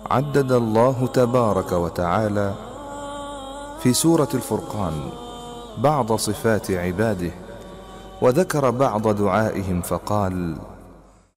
عدد الله تبارك وتعالى في سورة الفرقان بعض صفات عباده، وذكر بعض دعائهم فقال: